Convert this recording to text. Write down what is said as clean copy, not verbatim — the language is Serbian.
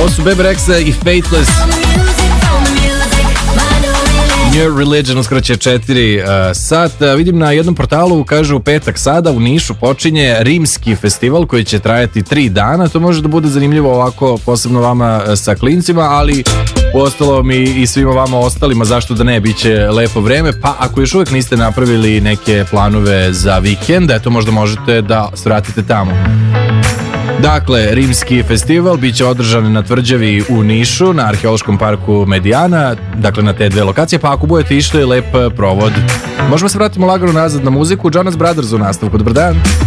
Ovo su Bebe Rexha i Faithless. New Religion uskraće 4 sata. Vidim na jednom portalu, kaže u petak sada u Nišu počinje rimski festival koji će trajati 3 dana. To može da bude zanimljivo ovako, posebno vama sa klincima, ali uostalom i svima vama ostalima, zašto da ne, bit će lepo vreme. Pa ako još uvijek niste napravili neke planove za vikend, eto možda možete da svratite tamo. Dakle, rimski festival bit će održan na tvrđavi u Nišu, na arheološkom parku Medijana, dakle na te 2 lokacije, pa ako budete išli, lep provod. Možemo se vratiti lagano nazad na muziku. Jonas Brothers u nastavku, dobar dan.